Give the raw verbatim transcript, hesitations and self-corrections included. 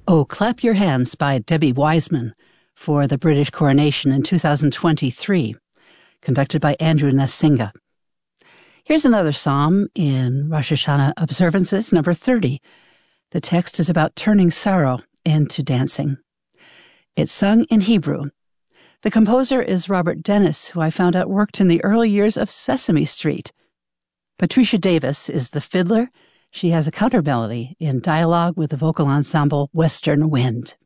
Oh, Clap Your Hands by Debbie Wiseman for the British coronation in two thousand twenty-three, conducted by Andrew Nzinga. Here's another psalm in Rosh Hashanah observances, number thirty. The text is about turning sorrow into dancing. It's sung in Hebrew. The composer is Robert Dennis, who I found out worked in the early years of Sesame Street. Patricia Davis is the fiddler. She has a counter melody in dialogue with the vocal ensemble Western Wind.